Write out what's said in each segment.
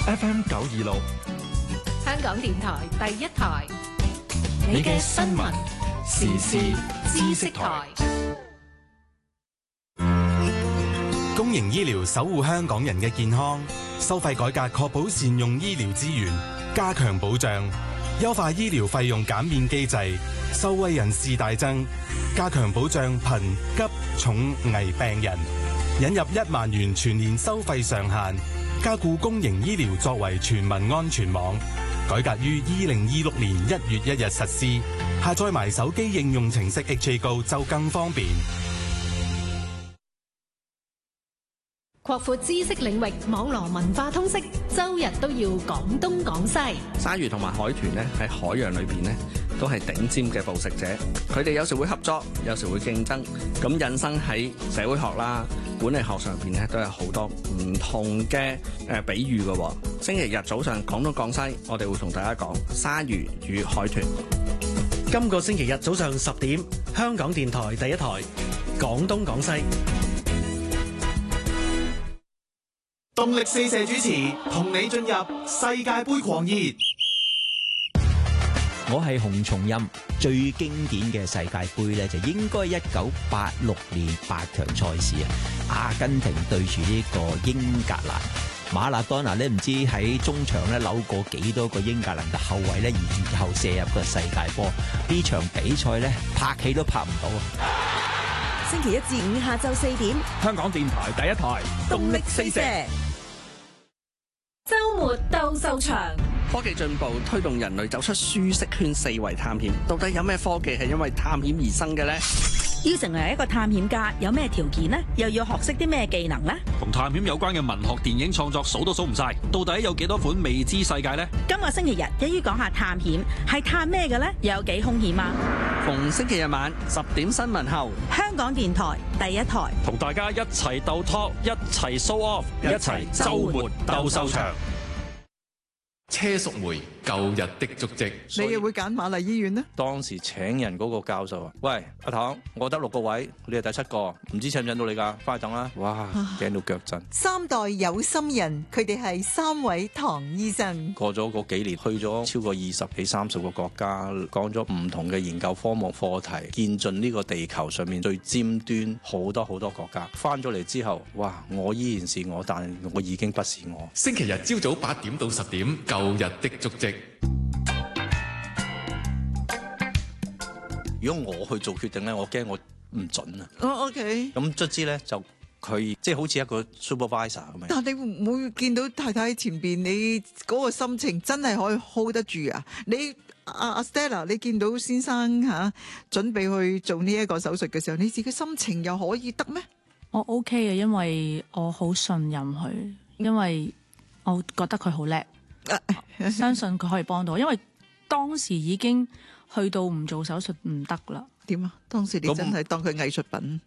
FM 926， 香港電台第一台， 你嘅新聞時事知識台。 公營醫療守護香港人嘅健康，收費改革確保善用醫療資源，加強保障，優化醫療費用減免機制，受惠人士大增，加強保障貧急重危病人，引入1萬元全年收費上限，加固公營醫療作為全民安全網，改革於2026年1月1日實施，下載埋手機應用程式 HA Go 就更方便。 擴闊知識領域，網羅文化通識，周日都要講東講西。 鯊魚同埋海豚咧喺海洋裏邊咧都係頂尖嘅捕食者，佢哋有時會合作，有時會競爭，咁引申喺社會學啦、管理學上邊咧都有好多唔同嘅比喻嘅。星期日早上講東講西，我哋會同大家講鯊魚與海豚。 今個星期日早上10點，香港電台第一台講東講西。 動力四射主持，同你進入世界盃狂熱。 我係洪松蔭，最經典嘅世界盃咧就應該1986年8強賽事啊，阿根廷對住呢個英格蘭，馬拉多納咧唔知喺中場咧扭過幾多個英格蘭嘅後衛咧，然後射入個世界波。呢場比賽咧拍戲都拍唔到啊！ 星期一至五下晝4點， 香港電台第一台動力四射。 周末鬥獸場， 科技進步推動人類走出舒適圈，四圍探險。到底有咩科技係因為探險而生嘅呢？ 要成為一個探險家，有咩條件呢？又要學識啲咩技能呢？ 同探險有關嘅文學、電影創作數都數唔晒，到底有幾多款未知世界呢？ 今個星期日一於講下探險，係探咩嘅呢？又有幾兇險啊？ 逢星期日晚10點新聞後， 香港電台第一台， 同大家一齊鬥 talk， 一齊 show off， 一齊週末鬥獸場。 車淑梅舊日的足跡， 你又會揀瑪麗醫院呢？ 當時請人嗰個教授啊，喂，阿唐，我得6個位，你係第7個，唔知請唔請到你㗎？翻去等啦！哇，驚到腳震。 3代有心人，佢哋係3位唐醫生。 過咗嗰幾年，去咗超過20幾30個國家，講咗唔同嘅研究科目課題，見盡呢個地球上面最尖端好多好多國家。翻咗嚟之後，哇！我依然是我，但我已經不是我。 星期日朝早8點到10點，舊日的足跡。 如果我去做決定咧，我驚我唔準啊。 OK。 咁卒之咧就佢即係好似一個 supervisor 咁樣。但係你會唔會見到太太喺前邊，你嗰個心情真係可以 hold 得住啊？你阿 Stella， 你見到先生準備去做呢一個手術嘅時候，你自己心情又可以得咩？ 我 OK 嘅，因為我好信任佢，因為我覺得佢好叻，相信佢可以幫到。因為當時已經去到唔做手術唔得啦。 點啊？當時你真係當佢藝術品？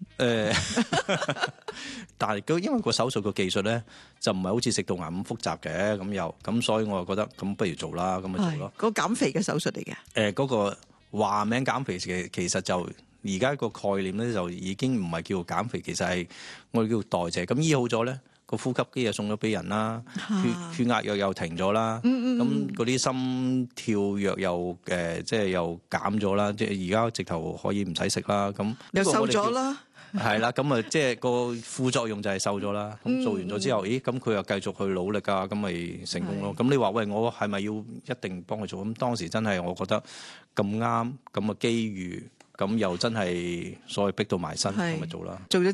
但係因為個手術個技術咧就唔係好似食道癌咁複雜嘅，咁所以我就覺得咁不如做啦，咁咪做咯。 嗰個減肥嘅手術嚟嘅。 嗰個話名減肥嘅，其實就而家個概念咧就已經唔係叫做減肥，其實係我哋叫做代謝。咁醫好咗咧，個呼吸機又送咗俾人啦，血壓又停咗啦，咁嗰啲心跳藥又即係又減咗啦，即係而家直頭可以唔使食啦，咁又瘦咗啦， 係啦，咁啊即係個副作用就係瘦咗啦。咁做完咗之後，咦咁佢又繼續去努力啊，咁咪成功咯。咁你話喂，我係咪要一定幫佢做？咁當時真係我覺得咁啱咁嘅機遇，咁又真係所謂逼到埋身，咁咪做啦。做咗。